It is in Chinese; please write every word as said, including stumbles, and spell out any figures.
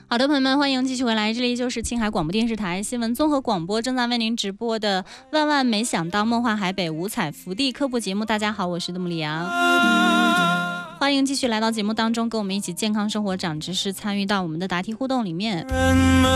好的，朋友们，欢迎继续回来，这里就是青海广播电视台新闻综合广播，正在为您直播的万万没想到梦幻海北五彩福地科普节目。大家好，我是杜木里阳，欢迎继续来到节目当中，跟我们一起健康生活长知识，参与到我们的答题互动里面。